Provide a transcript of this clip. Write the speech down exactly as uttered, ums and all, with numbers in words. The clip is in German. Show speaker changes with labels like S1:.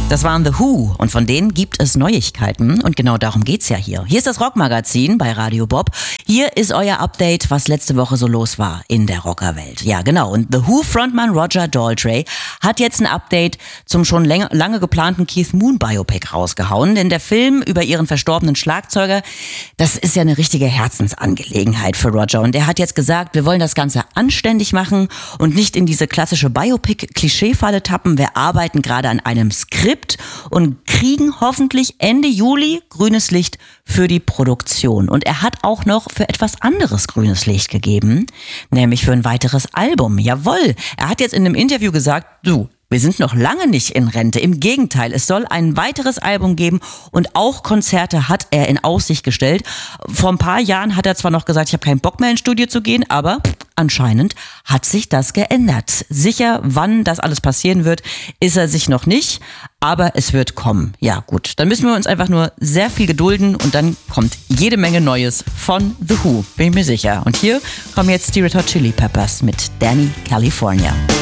S1: Das waren The Who und von denen gibt es Neuigkeiten und genau darum geht's ja hier. Hier ist das Rockmagazin bei Radio Bob. Hier ist euer Update, was letzte Woche so los war in der Rockerwelt. Ja, genau. Und The Who-Frontmann Roger Daltrey hat jetzt ein Update zum schon länger, lange geplanten Keith Moon Biopic rausgehauen. Denn der Film über ihren verstorbenen Schlagzeuger, das ist ja eine richtige Herzensangelegenheit für Roger. Und er hat jetzt gesagt, wir wollen das Ganze anständig machen und nicht in diese klassische Biopic-Klischeefalle tappen. Wir arbeiten gerade an einem Skript und kriegen hoffentlich Ende Juli grünes Licht für die Produktion. Und er hat auch noch für etwas anderes grünes Licht gegeben, nämlich für ein weiteres Album. Jawohl, er hat jetzt in einem Interview gesagt, du, wir sind noch lange nicht in Rente. Im Gegenteil, es soll ein weiteres Album geben und auch Konzerte hat er in Aussicht gestellt. Vor ein paar Jahren hat er zwar noch gesagt, ich habe keinen Bock mehr ins Studio zu gehen, aber anscheinend hat sich das geändert. Sicher, wann das alles passieren wird, ist er sich noch nicht, aber es wird kommen. Ja gut, dann müssen wir uns einfach nur sehr viel gedulden und dann kommt jede Menge Neues von The Who, bin ich mir sicher. Und hier kommen jetzt die Red Hot Chili Peppers mit Danny California.